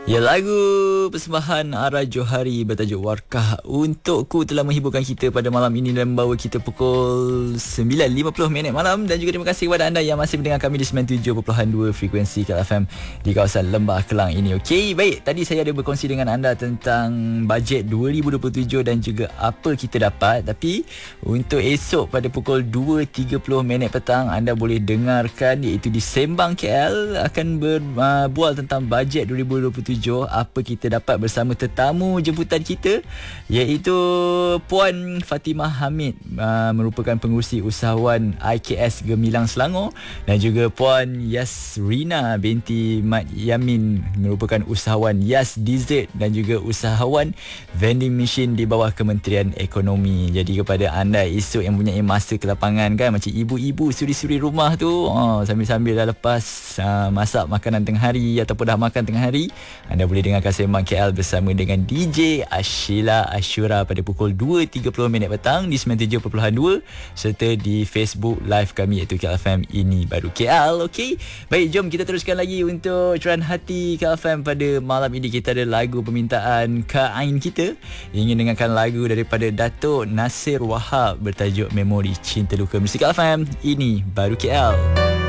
Ya, lagu persembahan Ara Johari bertajuk Warkah Untukku telah menghiburkan kita pada malam ini dan membawa kita pukul 9.50 malam. Dan juga terima kasih kepada anda yang masih mendengar kami di 97.2 frekuensi KLFM di kawasan Lembah Kelang ini. Okey, baik, tadi saya ada berkongsi dengan anda tentang bajet 2027 dan juga apa kita dapat. Tapi untuk esok pada pukul 2.30 petang anda boleh dengarkan, iaitu di Sembang KL akan berbual tentang bajet 2027, apa kita dapat bersama tetamu jemputan kita, iaitu Puan Fatimah Hamid, merupakan pengurusi usahawan IKS Gemilang Selangor, dan juga Puan Yasrina binti Mat Yamin, merupakan usahawan Yas Dessert dan juga usahawan vending machine di bawah Kementerian Ekonomi. Jadi kepada anda esok yang mempunyai masa ke lapangan kan, macam ibu-ibu suri-suri rumah tu, sambil-sambil dah lepas masak makanan tengah hari ataupun dah makan tengah hari, anda boleh dengarkan Sembang KL bersama dengan DJ Ashila Ashura pada pukul 2.30 petang di 97.2 serta di Facebook live kami iaitu KLFM Ini Baru KL. Okey, baik, jom kita teruskan lagi untuk curahan hati KLFM pada malam ini. Kita ada lagu permintaan Kak Ain kita, ingin dengarkan lagu daripada Datuk Nasir Wahab bertajuk Memori Cinta Luka. Musik KLFM Ini Baru KL.